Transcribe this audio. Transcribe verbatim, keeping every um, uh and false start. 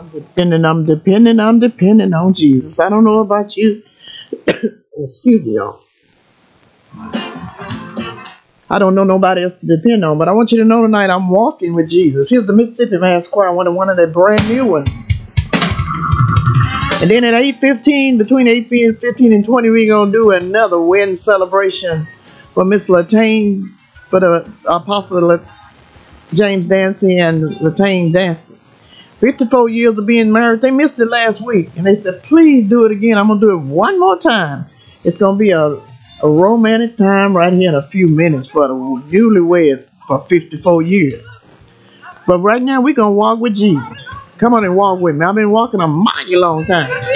Depending, I'm depending, I'm depending on Jesus. I don't know about you. Excuse me, y'all. I don't know nobody else to depend on, but I want you to know tonight I'm walking with Jesus. Here's the Mississippi Mass Choir, one of one of the brand new ones. And then at eight fifteen, between eight fifteen and twenty, we're going to do another wedding celebration for Miss Latane, for the Apostle La- James Dancy and Latane Dancy. fifty-four years of being married. They missed it last week. And they said, please do it again. I'm going to do it one more time. It's going to be a, a romantic time right here in a few minutes for the newlyweds for fifty-four years. But right now, we're going to walk with Jesus. Come on and walk with me. I've been walking a mighty long time.